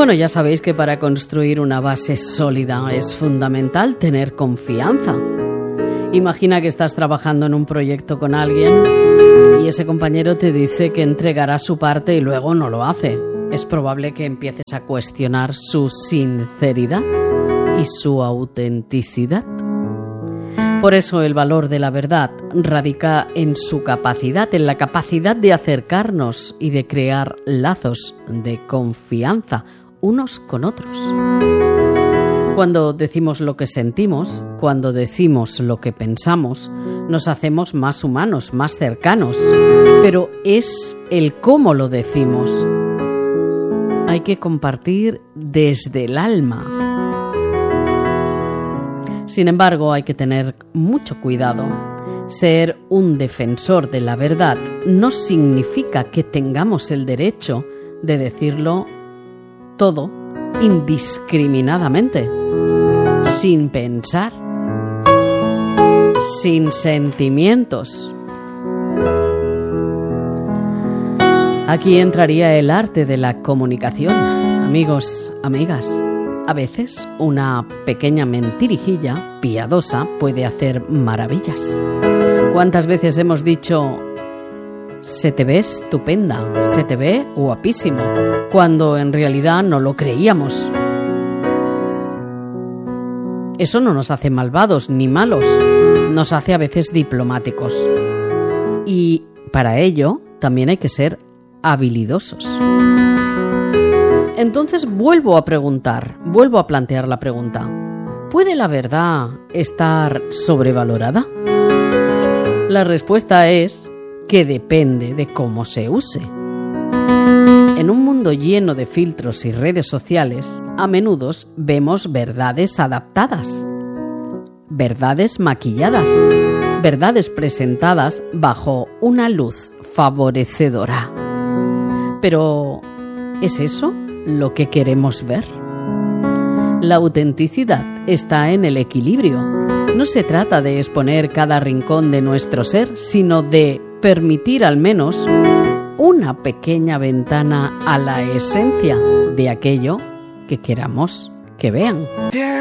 Bueno, ya sabéis que para construir una base sólida es fundamental tener confianza. Imagina que estás trabajando en un proyecto con alguien y ese compañero te dice que entregará su parte y luego no lo hace. Es probable que empieces a cuestionar su sinceridad y su autenticidad. Por eso el valor de la verdad radica en su capacidad, en la capacidad de acercarnos y de crear lazos de confianza unos con otros. Cuando decimos lo que sentimos, cuando decimos lo que pensamos, nos hacemos más humanos, más cercanos. Pero es el cómo lo decimos. Hay que compartir desde el alma. Sin embargo, hay que tener mucho cuidado. Ser un defensor de la verdad no significa que tengamos el derecho de decirlo todo indiscriminadamente, sin pensar, sin sentimientos. Aquí entraría el arte de la comunicación. Amigos, amigas, a veces una pequeña mentirijilla piadosa puede hacer maravillas. ¿Cuántas veces hemos dicho se te ve estupenda, se te ve guapísimo, cuando en realidad no lo creíamos? Eso no nos hace malvados ni malos, nos hace a veces diplomáticos. Y para ello también hay que ser habilidosos. Entonces vuelvo a plantear la pregunta: ¿puede la verdad estar sobrevalorada? La respuesta es que depende de cómo se use. En un mundo lleno de filtros y redes sociales, a menudo vemos verdades adaptadas, verdades maquilladas, verdades presentadas bajo una luz favorecedora. Pero, ¿es eso lo que queremos ver? La autenticidad está en el equilibrio. No se trata de exponer cada rincón de nuestro ser, sino de permitir al menos una pequeña ventana a la esencia de aquello que queramos que vean.